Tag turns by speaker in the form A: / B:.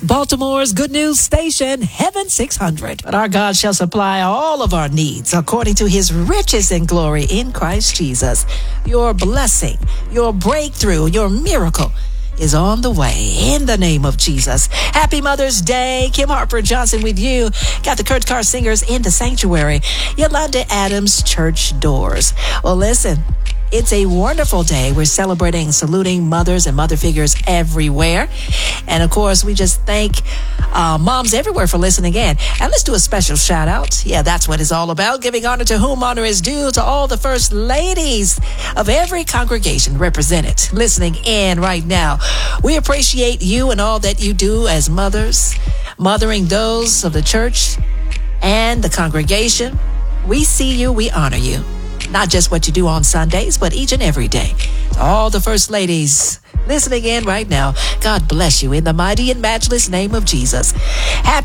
A: Baltimore's good news station, Heaven 600. But our God shall supply all of our needs according to his riches and glory in Christ Jesus. Your blessing, your breakthrough, your miracle is on the way in the name of Jesus. Happy Mother's Day. Kim Harper Johnson with you. Got the Kurt Carr Singers in the sanctuary. Yolanda Adams Church Doors. Well, listen. It's a wonderful day. We're celebrating, saluting mothers and mother figures everywhere. And of course, we just thank moms everywhere for listening in. And let's do a special shout out. Yeah, that's what it's all about. Giving honor to whom honor is due, to all the first ladies of every congregation represented listening in right now. We appreciate you and all that you do as mothers, mothering those of the church and the congregation. We see you. We honor you. Not just what you do on Sundays, but each and every day. To all the first ladies listening in right now, God bless you in the mighty and matchless name of Jesus. Happy